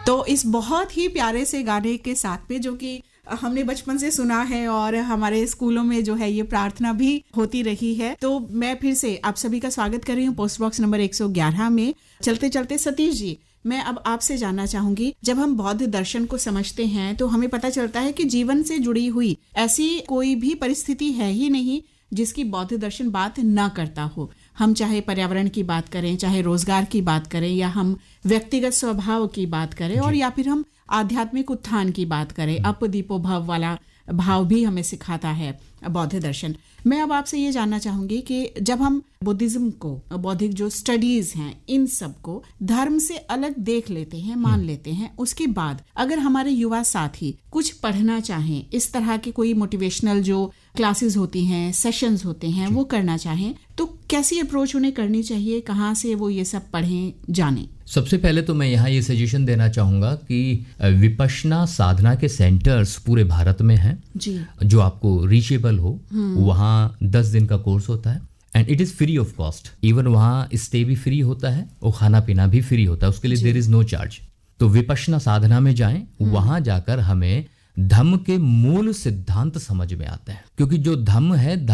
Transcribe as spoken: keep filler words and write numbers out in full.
तो इस बहुत ही प्यारे से गाने के साथ में, जो कि हमने बचपन से सुना है और हमारे स्कूलों में जो है ये प्रार्थना भी होती रही है, तो मैं फिर से आप सभी का स्वागत कर रही हूँ पोस्ट बॉक्स नंबर एक सौ ग्यारह में। चलते चलते सतीश जी, मैं अब आपसे जानना चाहूंगी, जब हम बौद्ध दर्शन को समझते हैं तो हमें पता चलता है कि जीवन से जुड़ी हुई ऐसी कोई भी परिस्थिति है ही नहीं जिसकी बौद्ध दर्शन बात ना करता हो। हम चाहे पर्यावरण की बात करें, चाहे रोजगार की बात करें, या हम व्यक्तिगत स्वभाव की बात करें, और या फिर हम आध्यात्मिक उत्थान की बात करें, अप दीपो भव वाला भाव भी हमें सिखाता है बौद्ध दर्शन। मैं अब आपसे ये जानना चाहूंगी कि जब हम बुद्धिज्म को, बौद्धिक जो स्टडीज हैं, इन सब को धर्म से अलग देख लेते हैं, मान लेते हैं, उसके बाद अगर हमारे युवा साथी कुछ पढ़ना चाहें, इस तरह की कोई मोटिवेशनल जो क्लासेस होती हैं, सेशंस होते हैं, वो करना चाहें, तो कैसी अप्रोच उन्हें करनी चाहिए? कहाँ से वो ये सब पढ़ें, जानें? सबसे पहले तो मैं यहाँ ये सजेशन देना चाहूँगा कि विपश्यना साधना के सेंटर्स पूरे भारत में हैं जी, जो आपको रीचेबल हो। वहाँ दस दिन का कोर्स होता है and it is free of cost. Even वहाँ स्टे भी फ्री होता है और खाना पीना भी फ्री होता है, उसके लिए देयर इज़ नो चार्ज। तो विपश्यना साधना में जाएं, वहाँ जाकर हमें धम्म के मूल सिद्धांत समझ में आते हैं, क्योंकि जो धम्म है